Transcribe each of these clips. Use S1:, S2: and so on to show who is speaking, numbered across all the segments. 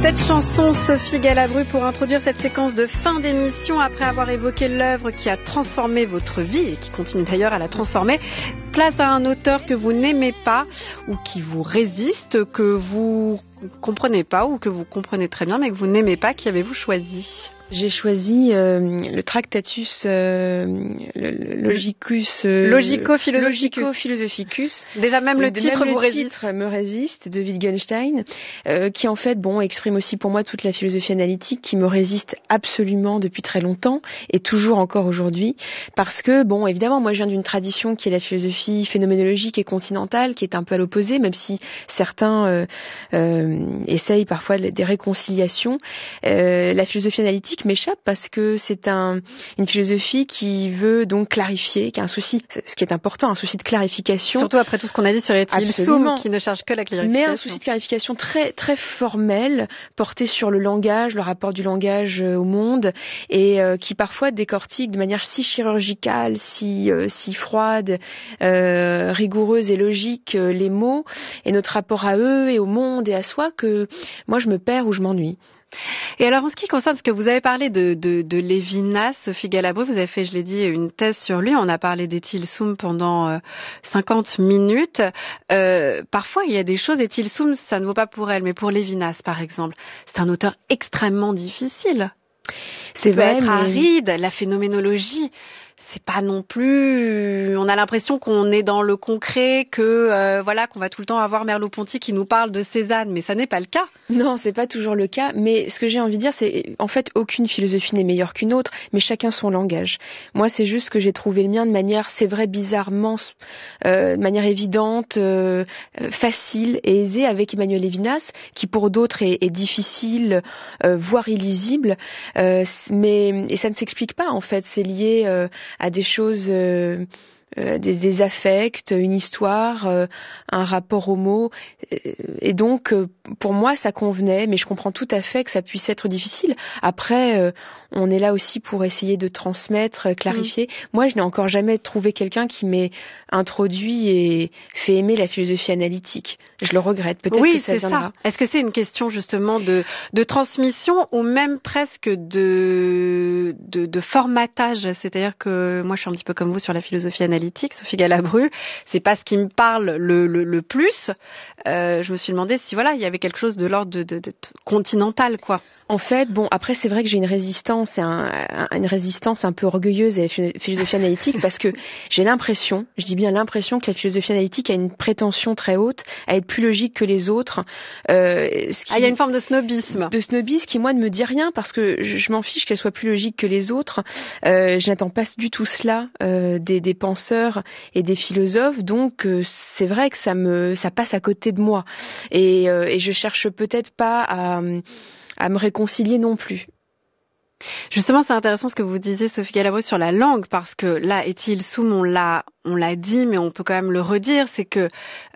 S1: Cette chanson, Sophie Galabru, pour introduire cette séquence de fin d'émission, après avoir évoqué l'œuvre qui a transformé votre vie et qui continue d'ailleurs à la transformer, place à un auteur que vous n'aimez pas ou qui vous résiste, que vous comprenez pas ou que vous comprenez très bien mais que vous n'aimez pas. Qui avez-vous choisi ?
S2: J'ai choisi le Tractatus Logico-Philosophicus.
S1: Déjà même le titre vous résiste.
S2: Le titre me résiste, de Wittgenstein, qui en fait exprime aussi pour moi toute la philosophie analytique qui me résiste absolument depuis très longtemps et toujours encore aujourd'hui. Parce que évidemment, moi je viens d'une tradition qui est la philosophie phénoménologique et continentale, qui est un peu à l'opposé, même si certains essayent parfois des réconciliations. La philosophie analytique m'échappe parce que c'est une philosophie qui veut donc clarifier, qui a un souci, ce qui est important, un souci de clarification.
S1: Surtout après tout ce qu'on a dit sur Étienne Soum, qui ne cherche que la clarification.
S2: Mais un souci de clarification très très formel, porté sur le langage, le rapport du langage au monde, et qui parfois décortique de manière si chirurgicale, si froide, rigoureuse et logique les mots et notre rapport à eux et au monde et à soi que moi je me perds ou je m'ennuie.
S1: Et alors, en ce qui concerne ce que vous avez parlé de Lévinas, Sophie Galabru, vous avez fait, je l'ai dit, une thèse sur lui. On a parlé d'Étienne Soum pendant 50 minutes. Parfois, il y a des choses, Étienne Soum, ça ne vaut pas pour elle, mais pour Lévinas, par exemple, c'est un auteur extrêmement difficile.
S2: C'est vrai,
S1: être aride, la phénoménologie. C'est pas non plus. On a l'impression qu'on est dans le concret, qu'on va tout le temps avoir Merleau-Ponty qui nous parle de Cézanne, mais ça n'est pas le cas.
S2: Non, c'est pas toujours le cas. Mais ce que j'ai envie de dire, c'est en fait aucune philosophie n'est meilleure qu'une autre, mais chacun son langage. Moi, c'est juste que j'ai trouvé le mien de manière, c'est vrai, bizarrement, de manière évidente, facile et aisée avec Emmanuel Lévinas, qui pour d'autres est difficile, voire illisible. Et ça ne s'explique pas en fait. C'est lié à des choses, des affects, une histoire, un rapport aux mots. Et donc, pour moi, ça convenait, mais je comprends tout à fait que ça puisse être difficile. Après, on est là aussi pour essayer de transmettre, clarifier. Moi, je n'ai encore jamais trouvé quelqu'un qui m'ait introduit et fait aimer la philosophie analytique. Je le regrette. Peut-être que ça viendra.
S1: Ça. Est-ce que c'est une question justement de transmission ou même presque de formatage? C'est-à-dire que moi, je suis un petit peu comme vous sur la philosophie analytique, Sophie Galabru. C'est pas ce qui me parle le plus. Je me suis demandé si il y avait quelque chose de l'ordre de continental, quoi.
S2: En fait, après c'est vrai que j'ai une résistance un peu orgueilleuse à la philosophie analytique parce que j'ai l'impression, je dis bien l'impression que la philosophie analytique a une prétention très haute à être plus logique que les autres. Il
S1: y a une forme de snobisme.
S2: De snobisme qui moi ne me dit rien parce que je m'en fiche qu'elle soit plus logique que les autres. Je n'attends pas du tout cela des penseurs et des philosophes, donc c'est vrai que ça passe à côté de moi et je cherche peut-être pas à me réconcilier non plus.
S1: Justement, c'est intéressant ce que vous disiez, Sophie Galabru, sur la langue, parce que là, Étienne Soum, on l'a dit, mais on peut quand même le redire, c'est que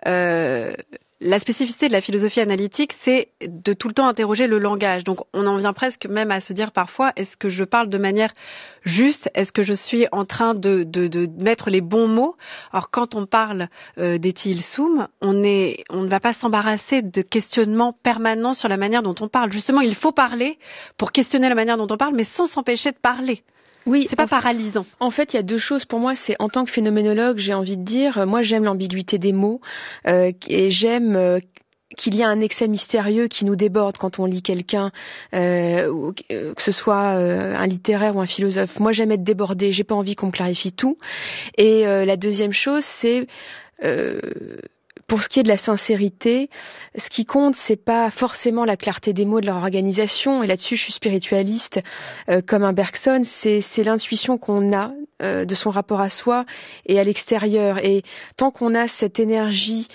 S1: la spécificité de la philosophie analytique, c'est de tout le temps interroger le langage. Donc, on en vient presque même à se dire parfois, est-ce que je parle de manière juste? Est-ce que je suis en train de mettre les bons mots? Or, quand on parle d'Étienne Soum, on ne va pas s'embarrasser de questionnements permanents sur la manière dont on parle. Justement, il faut parler pour questionner la manière dont on parle, mais sans s'empêcher de parler.
S2: Oui,
S1: c'est pas paralysant.
S2: En fait, il y a deux choses pour moi. C'est en tant que phénoménologue, j'ai envie de dire, moi j'aime l'ambiguïté des mots et j'aime qu'il y a un excès mystérieux qui nous déborde quand on lit quelqu'un, que ce soit un littéraire ou un philosophe. Moi j'aime être débordée, j'ai pas envie qu'on me clarifie tout. Et la deuxième chose, c'est pour ce qui est de la sincérité, ce qui compte, c'est pas forcément la clarté des mots de leur organisation. Et là-dessus, je suis spiritualiste, comme un Bergson. C'est l'intuition qu'on a de son rapport à soi et à l'extérieur. Et tant qu'on a cette énergie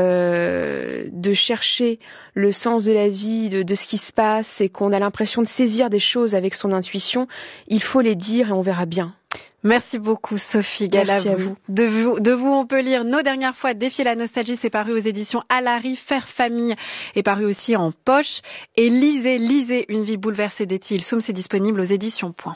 S2: de chercher le sens de la vie, de ce qui se passe, et qu'on a l'impression de saisir des choses avec son intuition, il faut les dire et on verra bien.
S1: Merci beaucoup Sophie Galabru.
S2: Merci à vous.
S1: De vous, on peut lire Nos dernières fois, Défier la nostalgie, c'est paru aux éditions Alary. Faire famille est paru aussi en poche. Et lisez Une vie bouleversée d'Étienne Soum, c'est disponible aux éditions Point.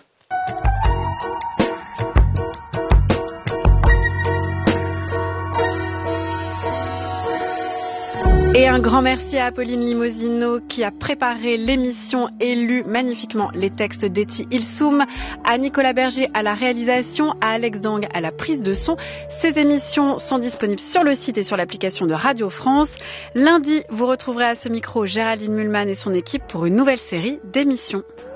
S1: Et un grand merci à Apolline Limosino qui a préparé l'émission et lu magnifiquement les textes d'Etty Ilsoum, à Nicolas Berger à la réalisation, à Alex Dang à la prise de son. Ces émissions sont disponibles sur le site et sur l'application de Radio France. Lundi, vous retrouverez à ce micro Géraldine Mühlmann et son équipe pour une nouvelle série d'émissions.